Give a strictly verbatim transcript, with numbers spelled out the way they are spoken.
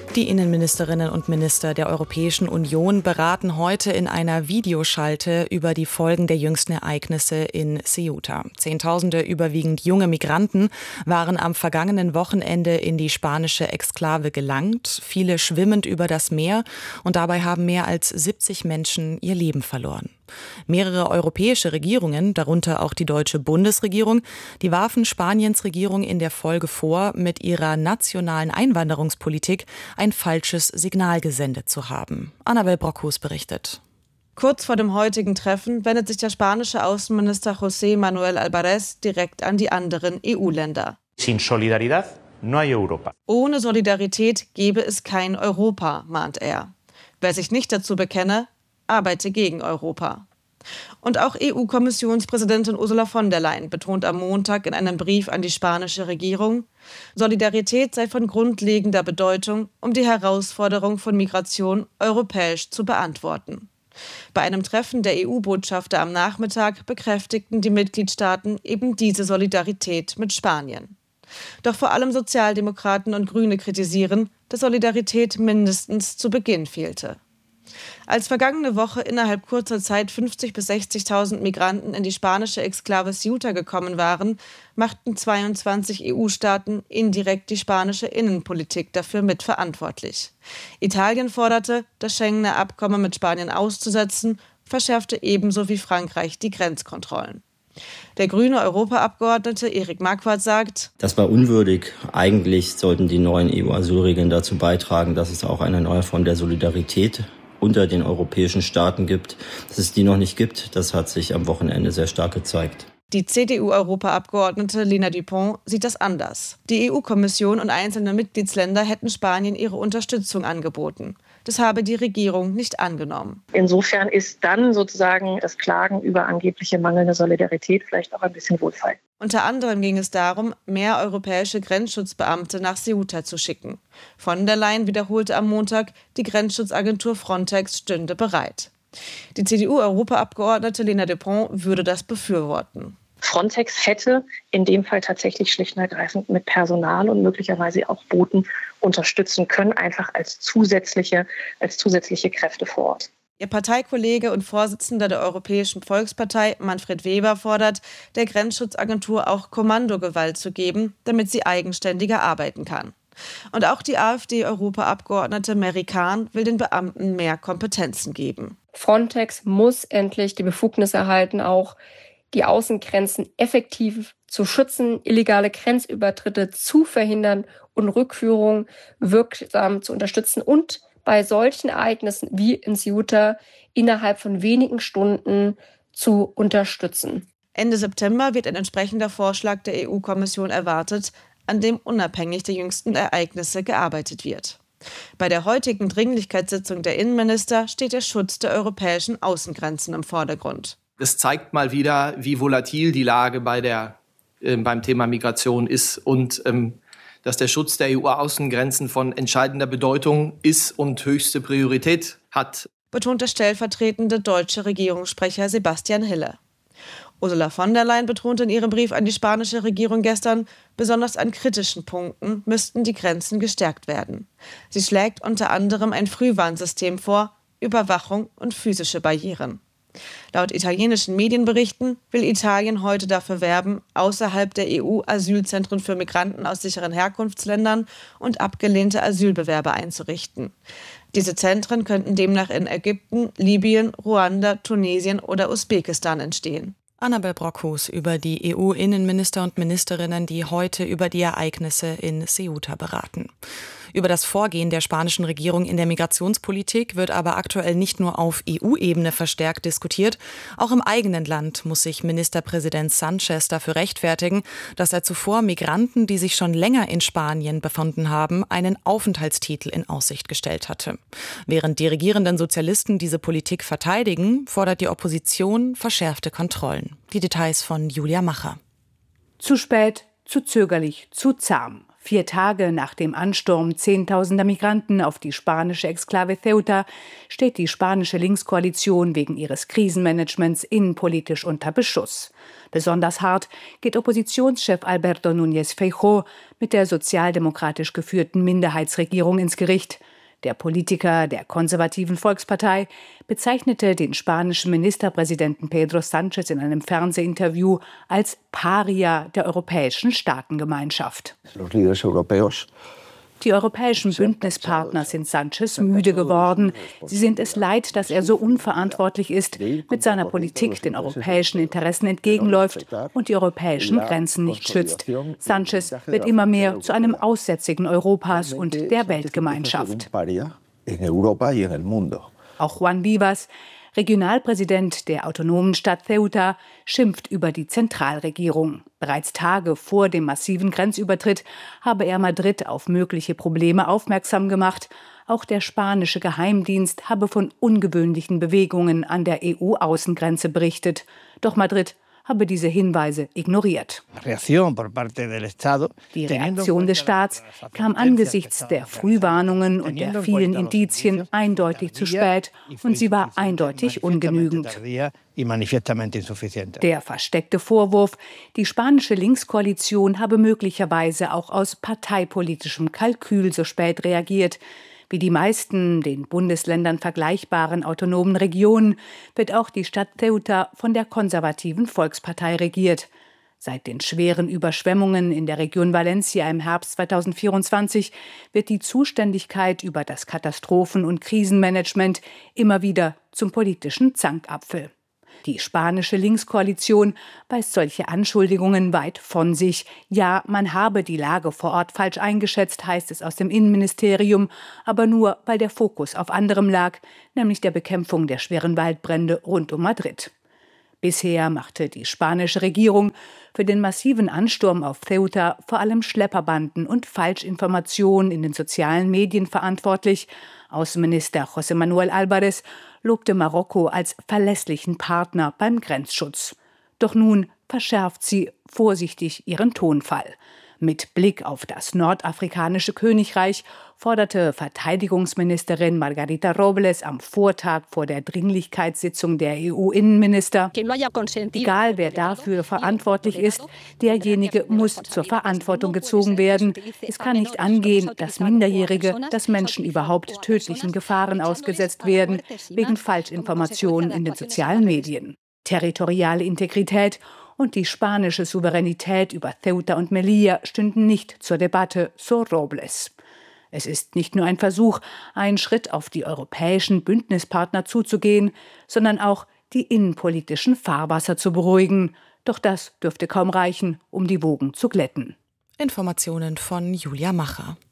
Die Innenministerinnen und Minister der Europäischen Union beraten heute in einer Videoschalte über die Folgen der jüngsten Ereignisse in Ceuta. Zehntausende überwiegend junge Migranten waren am vergangenen Wochenende in die spanische Exklave gelangt, viele schwimmend über das Meer, und dabei haben mehr als siebzig Menschen ihr Leben verloren. Mehrere europäische Regierungen, darunter auch die deutsche Bundesregierung, die warfen Spaniens Regierung in der Folge vor, mit ihrer nationalen Einwanderungspolitik ein falsches Signal gesendet zu haben. Annabel Brockhus berichtet. Kurz vor dem heutigen Treffen wendet sich der spanische Außenminister José Manuel Álvarez direkt an die anderen E U-Länder. Sin solidaridad no hay Europa. Ohne Solidarität gäbe es kein Europa, mahnt er. Wer sich nicht dazu bekenne, arbeite gegen Europa. Und auch E U-Kommissionspräsidentin Ursula von der Leyen betont am Montag in einem Brief an die spanische Regierung, Solidarität sei von grundlegender Bedeutung, um die Herausforderung von Migration europäisch zu beantworten. Bei einem Treffen der E U-Botschafter am Nachmittag bekräftigten die Mitgliedstaaten eben diese Solidarität mit Spanien. Doch vor allem Sozialdemokraten und Grüne kritisieren, dass Solidarität mindestens zu Beginn fehlte. Als vergangene Woche innerhalb kurzer Zeit fünfzigtausend bis sechzigtausend Migranten in die spanische Exklave Ceuta gekommen waren, machten zweiundzwanzig E U-Staaten indirekt die spanische Innenpolitik dafür mitverantwortlich. Italien forderte, das Schengener Abkommen mit Spanien auszusetzen, verschärfte ebenso wie Frankreich die Grenzkontrollen. Der grüne Europaabgeordnete Erik Marquardt sagt: Das war unwürdig. Eigentlich sollten die neuen E U-Asylregeln dazu beitragen, dass es auch eine neue Form der Solidarität unter den europäischen Staaten gibt. Dass es die noch nicht gibt, das hat sich am Wochenende sehr stark gezeigt. Die C D U-Europaabgeordnete Lena Dupont sieht das anders. Die E U-Kommission und einzelne Mitgliedsländer hätten Spanien ihre Unterstützung angeboten. Das habe die Regierung nicht angenommen. Insofern ist dann sozusagen das Klagen über angebliche mangelnde Solidarität vielleicht auch ein bisschen wohlfeil. Unter anderem ging es darum, mehr europäische Grenzschutzbeamte nach Ceuta zu schicken. Von der Leyen wiederholte am Montag, die Grenzschutzagentur Frontex stünde bereit. Die C D U-Europaabgeordnete Lena Dupont würde das befürworten. Frontex hätte in dem Fall tatsächlich schlicht und ergreifend mit Personal und möglicherweise auch Booten unterstützen können, einfach als zusätzliche, als zusätzliche Kräfte vor Ort. Ihr Parteikollege und Vorsitzender der Europäischen Volkspartei, Manfred Weber, fordert, der Grenzschutzagentur auch Kommandogewalt zu geben, damit sie eigenständiger arbeiten kann. Und auch die AfD-Europaabgeordnete Mary Kahn will den Beamten mehr Kompetenzen geben. Frontex muss endlich die Befugnis erhalten, auch die Außengrenzen effektiv zu schützen, illegale Grenzübertritte zu verhindern und Rückführungen wirksam zu unterstützen und bei solchen Ereignissen wie in Ceuta innerhalb von wenigen Stunden zu unterstützen. Ende September wird ein entsprechender Vorschlag der E U-Kommission erwartet, an dem unabhängig der jüngsten Ereignisse gearbeitet wird. Bei der heutigen Dringlichkeitssitzung der Innenminister steht der Schutz der europäischen Außengrenzen im Vordergrund. Das zeigt mal wieder, wie volatil die Lage bei der, äh, beim Thema Migration ist und ähm, dass der Schutz der E U-Außengrenzen von entscheidender Bedeutung ist und höchste Priorität hat, betont der stellvertretende deutsche Regierungssprecher Sebastian Hille. Ursula von der Leyen betonte in ihrem Brief an die spanische Regierung gestern, besonders an kritischen Punkten müssten die Grenzen gestärkt werden. Sie schlägt unter anderem ein Frühwarnsystem vor, Überwachung und physische Barrieren. Laut italienischen Medienberichten will Italien heute dafür werben, außerhalb der E U Asylzentren für Migranten aus sicheren Herkunftsländern und abgelehnte Asylbewerber einzurichten. Diese Zentren könnten demnach in Ägypten, Libyen, Ruanda, Tunesien oder Usbekistan entstehen. Annabel Brockhus über die E U-Innenminister und Ministerinnen, die heute über die Ereignisse in Ceuta beraten. Über das Vorgehen der spanischen Regierung in der Migrationspolitik wird aber aktuell nicht nur auf E U-Ebene verstärkt diskutiert. Auch im eigenen Land muss sich Ministerpräsident Sánchez dafür rechtfertigen, dass er zuvor Migranten, die sich schon länger in Spanien befunden haben, einen Aufenthaltstitel in Aussicht gestellt hatte. Während die regierenden Sozialisten diese Politik verteidigen, fordert die Opposition verschärfte Kontrollen. Die Details von Julia Macher. Zu spät, zu zögerlich, zu zahm. Vier Tage nach dem Ansturm zehntausender Migranten auf die spanische Exklave Ceuta steht die spanische Linkskoalition wegen ihres Krisenmanagements innenpolitisch unter Beschuss. Besonders hart geht Oppositionschef Alberto Núñez Feijóo mit der sozialdemokratisch geführten Minderheitsregierung ins Gericht. Der Politiker der konservativen Volkspartei bezeichnete den spanischen Ministerpräsidenten Pedro Sánchez in einem Fernsehinterview als Paria der europäischen Staatengemeinschaft. Die europäischen Bündnispartner sind Sánchez müde geworden. Sie sind es leid, dass er so unverantwortlich ist, mit seiner Politik den europäischen Interessen entgegenläuft und die europäischen Grenzen nicht schützt. Sánchez wird immer mehr zu einem Aussätzigen Europas und der Weltgemeinschaft. Auch Juan Vivas, Regionalpräsident der autonomen Stadt Ceuta, schimpft über die Zentralregierung. Bereits Tage vor dem massiven Grenzübertritt habe er Madrid auf mögliche Probleme aufmerksam gemacht. Auch der spanische Geheimdienst habe von ungewöhnlichen Bewegungen an der E U-Außengrenze berichtet. Doch Madrid habe diese Hinweise ignoriert. Die Reaktion des Staats kam angesichts der Frühwarnungen und der vielen Indizien eindeutig zu spät und sie war eindeutig ungenügend. Der versteckte Vorwurf, die spanische Linkskoalition habe möglicherweise auch aus parteipolitischem Kalkül so spät reagiert. Wie die meisten den Bundesländern vergleichbaren autonomen Regionen wird auch die Stadt Ceuta von der konservativen Volkspartei regiert. Seit den schweren Überschwemmungen in der Region Valencia im Herbst zweitausendvierundzwanzig wird die Zuständigkeit über das Katastrophen- und Krisenmanagement immer wieder zum politischen Zankapfel. Die spanische Linkskoalition weist solche Anschuldigungen weit von sich. Ja, man habe die Lage vor Ort falsch eingeschätzt, heißt es aus dem Innenministerium, aber nur, weil der Fokus auf anderem lag, nämlich der Bekämpfung der schweren Waldbrände rund um Madrid. Bisher machte die spanische Regierung für den massiven Ansturm auf Ceuta vor allem Schlepperbanden und Falschinformationen in den sozialen Medien verantwortlich. Außenminister José Manuel Álvarez lobte Marokko als verlässlichen Partner beim Grenzschutz. Doch nun verschärft sie vorsichtig ihren Tonfall. Mit Blick auf das nordafrikanische Königreich forderte Verteidigungsministerin Margarita Robles am Vortag vor der Dringlichkeitssitzung der E U-Innenminister: Egal, wer dafür verantwortlich ist, derjenige muss zur Verantwortung gezogen werden. Es kann nicht angehen, dass Minderjährige, dass Menschen überhaupt tödlichen Gefahren ausgesetzt werden, wegen Falschinformationen in den sozialen Medien. Territoriale Integrität und die spanische Souveränität über Ceuta und Melilla stünden nicht zur Debatte, so Robles. Es ist nicht nur ein Versuch, einen Schritt auf die europäischen Bündnispartner zuzugehen, sondern auch die innenpolitischen Fahrwasser zu beruhigen. Doch das dürfte kaum reichen, um die Wogen zu glätten. Informationen von Julia Macher.